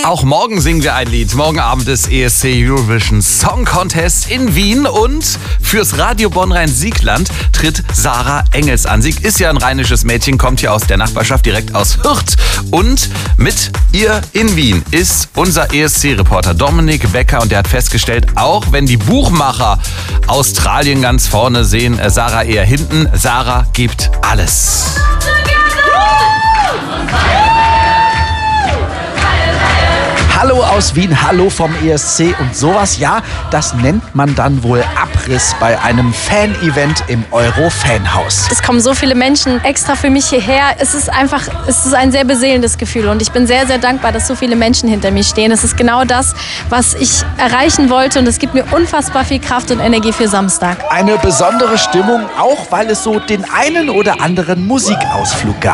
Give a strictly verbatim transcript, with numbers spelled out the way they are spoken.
Auch morgen singen wir ein Lied. Morgen Abend ist E S C Eurovision Song Contest in Wien und fürs Radio Bonn-Rhein-Siegland tritt Sarah Engels an. Sie ist ja ein rheinisches Mädchen, kommt hier aus der Nachbarschaft, direkt aus Hürth. Und mit ihr in Wien ist unser E S C-Reporter Dominik Becker und der hat festgestellt, auch wenn die Buchmacher Australien ganz vorne sehen, Sarah eher hinten, Sarah gibt alles. Hallo aus Wien, hallo vom E S C und sowas, ja, das nennt man dann wohl Abriss bei einem Fan-Event im Euro-Fanhaus. Es kommen so viele Menschen extra für mich hierher. Es ist einfach, es ist ein sehr beseelendes Gefühl und ich bin sehr, sehr dankbar, dass so viele Menschen hinter mir stehen. Es ist genau das, was ich erreichen wollte und es gibt mir unfassbar viel Kraft und Energie für Samstag. Eine besondere Stimmung, auch weil es so den einen oder anderen Musikausflug gab.